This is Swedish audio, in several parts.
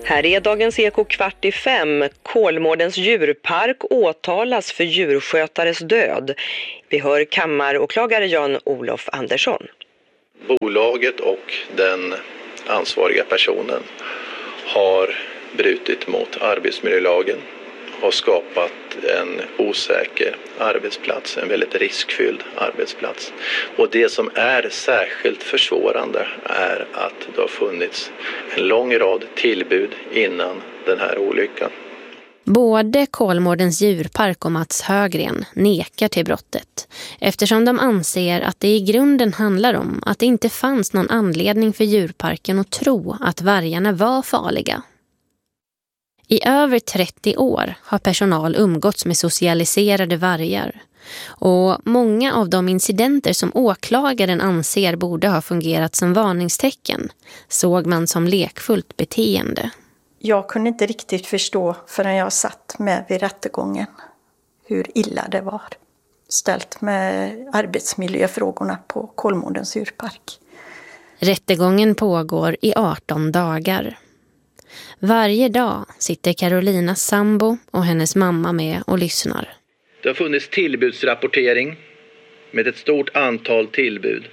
Här är Dagens Eko 4:45. Kolmårdens djurpark åtalas för djurskötares död. Vi hör kammaråklagare Jan-Olof Andersson. Bolaget och den ansvariga personen har brutit mot arbetsmiljölagen, har skapat en osäker arbetsplats, en väldigt riskfylld arbetsplats. Och det som är särskilt försvårande är att det har funnits en lång rad tillbud innan den här olyckan. Både Kolmårdens djurpark och Mats Högren nekar till brottet eftersom de anser att det i grunden handlar om att det inte fanns någon anledning för djurparken att tro att vargarna var farliga. I över 30 år har personal umgåtts med socialiserade vargar och många av de incidenter som åklagaren anser borde ha fungerat som varningstecken såg man som lekfullt beteende. Jag kunde inte riktigt förstå förrän jag satt med vid rättegången hur illa det var ställt med arbetsmiljöfrågorna på Kolmårdens djurpark. Rättegången pågår i 18 dagar. Varje dag sitter Carolinas sambo och hennes mamma med och lyssnar. Det har funnits tillbudsrapportering med ett stort antal tillbud.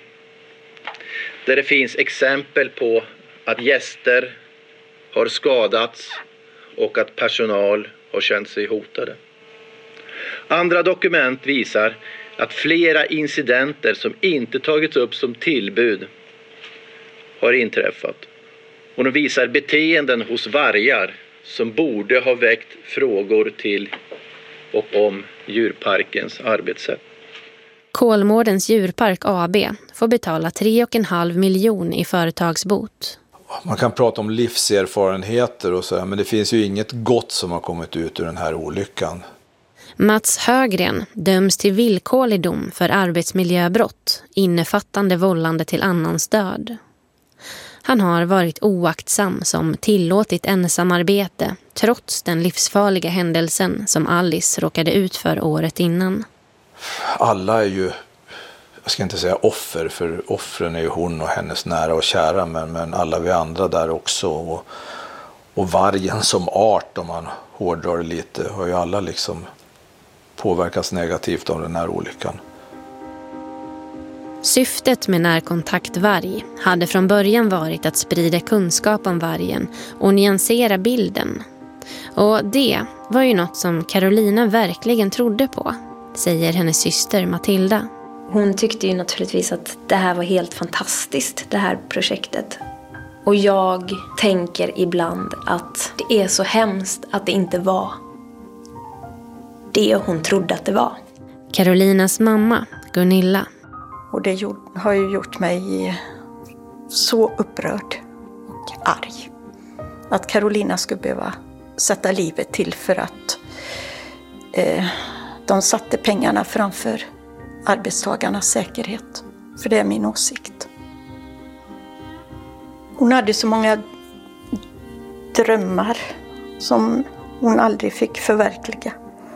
Där det finns exempel på att gäster har skadats och att personal har känt sig hotade. Andra dokument visar att flera incidenter som inte tagits upp som tillbud har inträffat. Och de visar beteenden hos vargar som borde ha väckt frågor till och om djurparkens arbetssätt. Kolmårdens djurpark AB får betala 3,5 miljoner i företagsbot. Man kan prata om livserfarenheter och så här, men det finns ju inget gott som har kommit ut ur den här olyckan. Mats Högren döms till villkorlig dom för arbetsmiljöbrott innefattande vållande till annans död. Han har varit oaktsam som tillåtit ensamarbete trots den livsfarliga händelsen som Alice råkade ut för året innan. Alla är ju, jag ska inte säga offer, för offren är ju hon och hennes nära och kära, men alla vi andra där också. Och vargen som art, om man hårdrar det lite, har ju alla liksom påverkats negativt av den här olyckan. Syftet med närkontaktvarg hade från början varit att sprida kunskap om vargen och nyansera bilden. Och det var ju något som Carolina verkligen trodde på, säger hennes syster Matilda. Hon tyckte ju naturligtvis att det här var helt fantastiskt, det här projektet. Och jag tänker ibland att det är så hemskt att det inte var det hon trodde att det var. Carolinas mamma, Gunilla. Och det har ju gjort mig så upprörd och arg. Att Carolina skulle behöva sätta livet till för att de satte pengarna framför arbetstagarnas säkerhet. För det är min åsikt. Hon hade så många drömmar som hon aldrig fick förverkliga.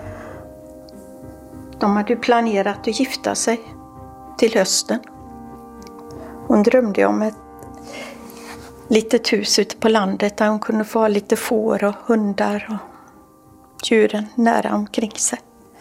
De hade planerat att gifta sig till hösten. Hon drömde om ett litet hus ute på landet där hon kunde få ha lite får och hundar och djuren nära omkring sig.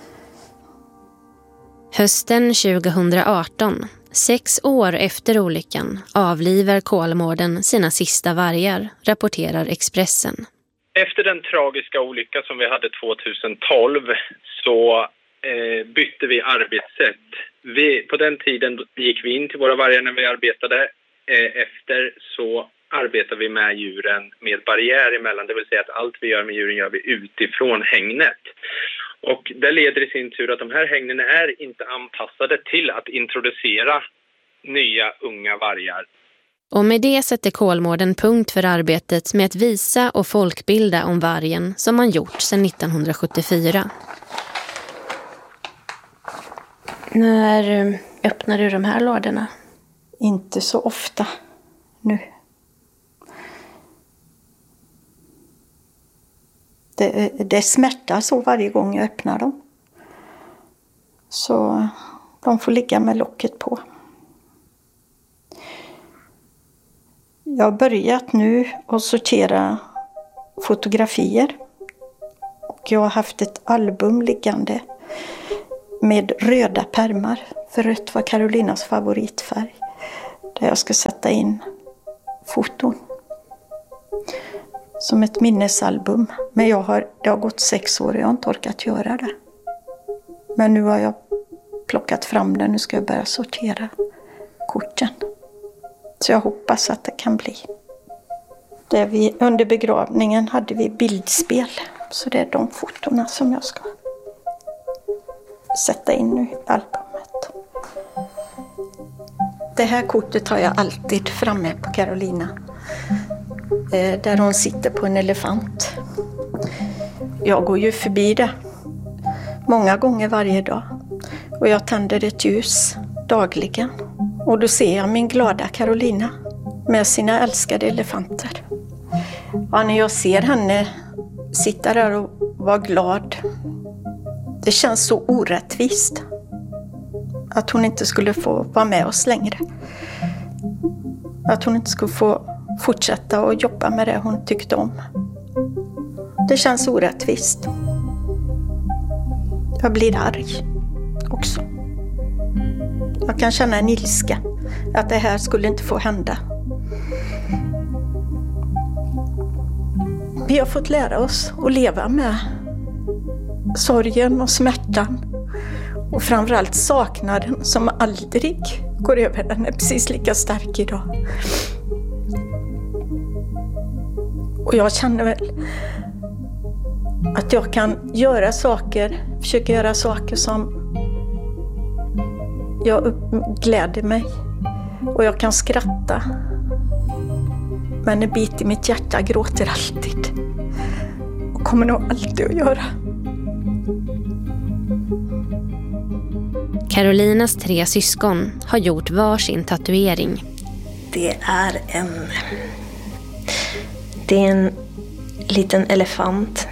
Hösten 2018, 6 år efter olyckan, avlivar Kolmården sina sista vargar, rapporterar Expressen. Efter den tragiska olycka som vi hade 2012 så bytte vi arbetssätt. På den tiden gick vi in till våra vargar när vi arbetade. Efter så arbetar vi med djuren med barriär emellan. Det vill säga att allt vi gör med djuren gör vi utifrån hängnet. Och det leder i sin tur att de här hängnen är inte anpassade till att introducera nya unga vargar. Och med det sätter Kolmården punkt för arbetet med att visa och folkbilda om vargen som man gjort sedan 1974. När öppnar du de här lådorna? Inte så ofta nu. Det smärtar så varje gång jag öppnar dem. Så de får ligga med locket på. Jag har börjat nu att sortera fotografier. Och jag har haft ett album liggande med röda pärmar. För rött var Carolinas favoritfärg. Där jag ska sätta in foton. Som ett minnesalbum. Men det har gått 6 år och jag har inte orkat göra det. Men nu har jag plockat fram den. Nu ska jag börja sortera korten. Så jag hoppas att det kan bli. Under begravningen hade vi bildspel. Så det är de fotorna som jag ska sätta in nu i albumet. Det här kortet har jag alltid framme på Carolina. Där hon sitter på en elefant. Jag går ju förbi det många gånger varje dag. Och jag tänder ett ljus dagligen. Och då ser jag min glada Carolina med sina älskade elefanter. Och när jag ser henne sitta där och vara glad. Det känns så orättvist. Att hon inte skulle få vara med oss längre. Att hon inte skulle få fortsätta att jobba med det hon tyckte om. Det känns orättvist. Jag blir arg också. Jag kan känna en ilska. Att det här skulle inte få hända. Vi har fått lära oss att leva med sorgen och smärtan. Och framförallt saknaden som aldrig går över. Den är precis lika stark idag. Och jag känner väl att jag kan försöka göra saker som jag gläder mig. Och jag kan skratta. Men en bit i mitt hjärta gråter alltid. Och kommer nog alltid att göra. Carolinas 3 syskon har gjort varsin tatuering. Det är en liten elefant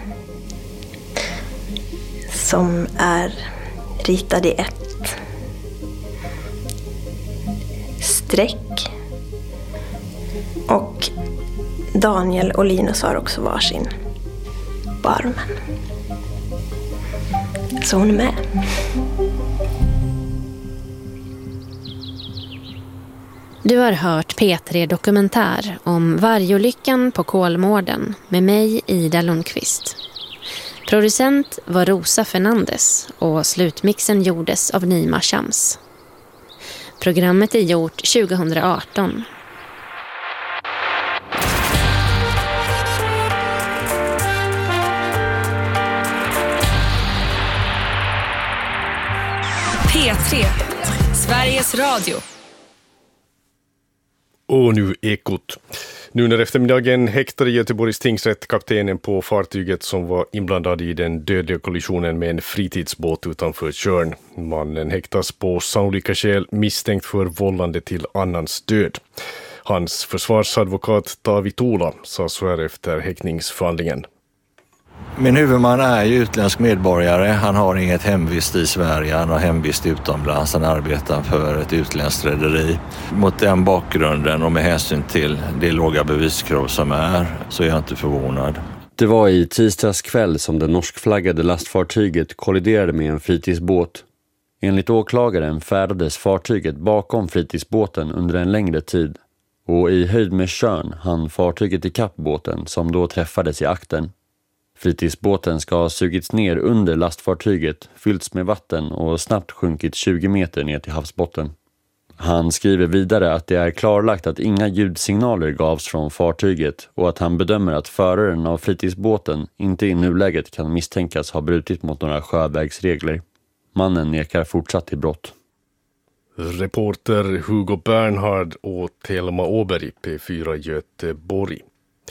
som är ritad i ett streck. Och Daniel och Linus har också varsin på armen. Så hon är med. Du har hört P3 Dokumentär om vargolyckan på Kolmården med mig, Ida Lundqvist. Producent var Rosa Fernandes och slutmixen gjordes av Nima Shams. Programmet är gjort 2018. P3, Sveriges Radio. Och nu Ekot. Nu under eftermiddagen häktade Göteborgs tingsrätt kaptenen på fartyget som var inblandad i den dödliga kollisionen med en fritidsbåt utanför Tjörn. Mannen häktas på sannolika skäl misstänkt för vållande till annans död. Hans försvarsadvokat Tavi Tola sa så här efter häktningsförhandlingen. Min huvudman är ju utländsk medborgare. Han har inget hemvist i Sverige. Han har hemvist utomlands. Han arbetar för ett utländskt rederi. Mot den bakgrunden och med hänsyn till det låga beviskrav som är så är jag inte förvånad. Det var i tisdags kväll som det norskflaggade lastfartyget kolliderade med en fritidsbåt. Enligt åklagaren färdades fartyget bakom fritidsbåten under en längre tid. Och i höjd med Tjörn hann fartyget i kappbåten som då träffades i akten. Fritidsbåten ska ha sugits ner under lastfartyget, fyllts med vatten och snabbt sjunkit 20 meter ner till havsbotten. Han skriver vidare att det är klarlagt att inga ljudsignaler gavs från fartyget och att han bedömer att föraren av fritidsbåten inte i nuläget kan misstänkas ha brutit mot några sjövägsregler. Mannen nekar fortsatt till brott. Reporter Hugo Bernhard och Thelma Åberg, P4 Göteborg.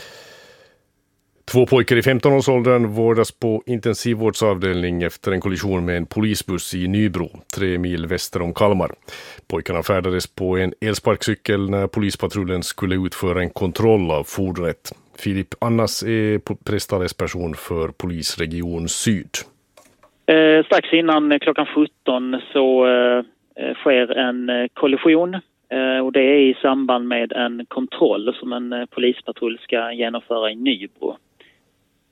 2 pojkar i 15-årsåldern vårdas på intensivvårdsavdelning efter en kollision med en polisbuss i Nybro, 3 mil väster om Kalmar. Pojkarna färdades på en elsparkcykel när polispatrullen skulle utföra en kontroll av fordonet. Filip Annas är presstalesperson för polisregion Syd. Strax innan klockan 17 så sker en kollision. Och det är i samband med en kontroll som en polispatrull ska genomföra i Nybro.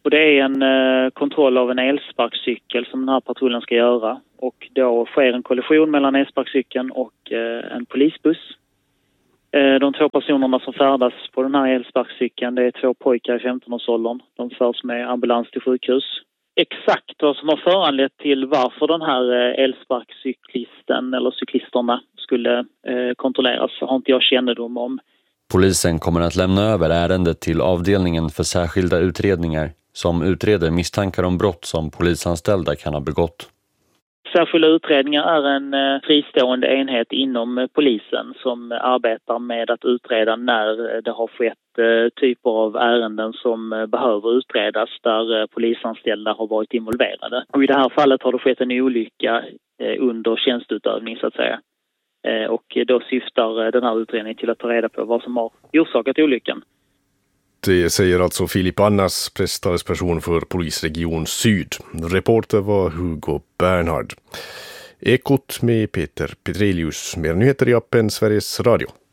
Och det är en kontroll av en elsparkcykel som den här patrullen ska göra. Och då sker en kollision mellan elsparkcykeln och en polisbuss. De 2 personerna som färdas på den här elsparkcykeln, det är 2 pojkar i 15-årsåldern. De förs med ambulans till sjukhus. Exakt vad som har föranlett till varför den här elsparkcyklisten eller cyklisterna skulle kontrolleras har inte jag kännedom om. Polisen kommer att lämna över ärendet till avdelningen för särskilda utredningar som utreder misstankar om brott som polisanställda kan ha begått. Särskilda utredningar är en fristående enhet inom polisen som arbetar med att utreda när det har skett typer av ärenden som behöver utredas där polisanställda har varit involverade. Och i det här fallet har det skett en olycka under tjänstutövning så att säga. Och då syftar den här utredningen till att ta reda på vad som har orsakat olyckan. Det säger alltså Filip Annas, presstalesperson för Polisregion Syd. Reporter var Hugo Bernhard. Ekot med Peter Petrelius. Mer nyheter i appen Sveriges Radio.